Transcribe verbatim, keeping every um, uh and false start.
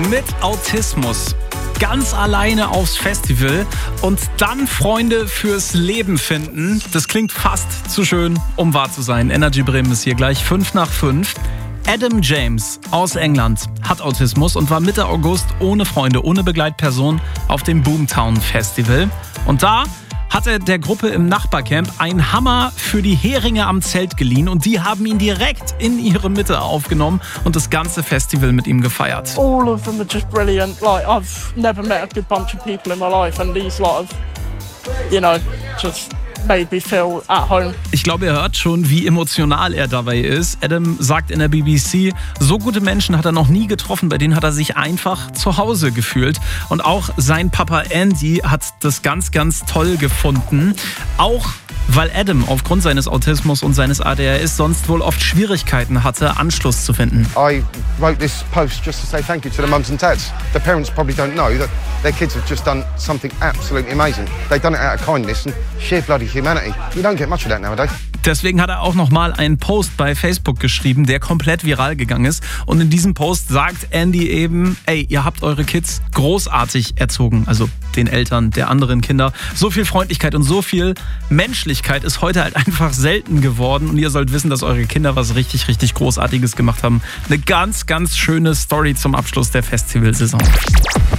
mit Autismus. Ganz alleine aufs Festival und dann Freunde fürs Leben finden. Das klingt fast zu schön, um wahr zu sein. Energy Bremen ist hier gleich fünf nach fünf. Adam James aus England hat Autismus und war Mitte August ohne Freunde, ohne Begleitperson auf dem Boomtown Festival. Und da hat er der Gruppe im Nachbarcamp einen Hammer für die Heringe am Zelt geliehen und die haben ihn direkt in ihre Mitte aufgenommen und das ganze Festival mit ihm gefeiert. All of them are just brilliant. Like, I've never met a good bunch of people in my life and these lot of, you know, just made me feel at home. Ich glaube, ihr hört schon, wie emotional er dabei ist. Adam sagt in der B B C, so gute Menschen hat er noch nie getroffen, bei denen hat er sich einfach zu Hause gefühlt. Und auch sein Papa Andy hat das ganz, ganz toll gefunden. Auch weil Adam aufgrund seines Autismus und seines A D H S sonst wohl oft Schwierigkeiten hatte, Anschluss zu finden. I wrote this post just to say thank you to the mums and dads. The parents probably don't know that their kids have just done something absolutely amazing. They've done it out of kindness and sheer bloody humanity. You don't get much of that nowadays. Deswegen hat er auch nochmal einen Post bei Facebook geschrieben, der komplett viral gegangen ist. Und in diesem Post sagt Andy eben, ey, ihr habt eure Kids großartig erzogen. Also den Eltern der anderen Kinder. So viel Freundlichkeit und so viel Menschlichkeit ist heute halt einfach selten geworden. Und ihr sollt wissen, dass eure Kinder was richtig, richtig Großartiges gemacht haben. Eine ganz, ganz schöne Story zum Abschluss der Festivalsaison.